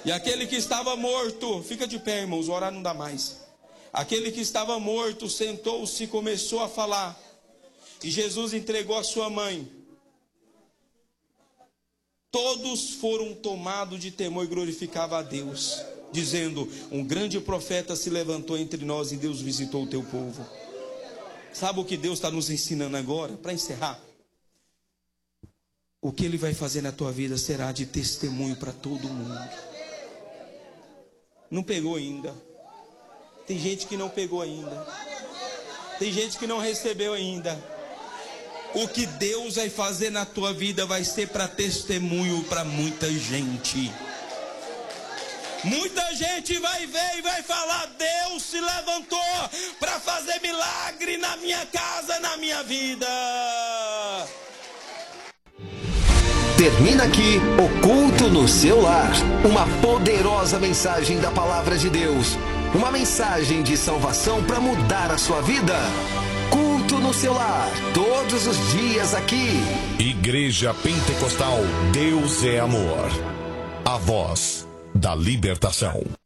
E aquele que estava morto, fica de pé, irmãos, orar não dá mais. Aquele que estava morto sentou-se e começou a falar. E Jesus entregou a sua mãe. Todos foram tomados de temor e glorificavam a Deus, dizendo: um grande profeta se levantou entre nós e Deus visitou o teu povo. Sabe o que Deus está nos ensinando agora? Para encerrar, o que Ele vai fazer na tua vida será de testemunho para todo mundo. Não pegou ainda. Tem gente que não pegou ainda. Tem gente que não recebeu ainda. O que Deus vai fazer na tua vida vai ser para testemunho para muita gente. Muita gente vai ver e vai falar: Deus se levantou para fazer milagre na minha casa, na minha vida. Termina aqui o Culto no Seu Lar. Uma poderosa mensagem da Palavra de Deus. Uma mensagem de salvação para mudar a sua vida. Culto no Seu Lar, todos os dias aqui. Igreja Pentecostal, Deus é Amor. A voz da libertação.